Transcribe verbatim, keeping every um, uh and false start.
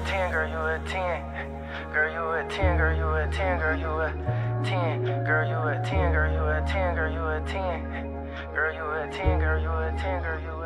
a ten, girl, you a ten. Girl, you a ten, girl, you a ten, girl, you a ten. Girl, you a ten, girl, you a ten, girl, you a ten. Girl, you a ten, girl, you a ten, girl, you a ten.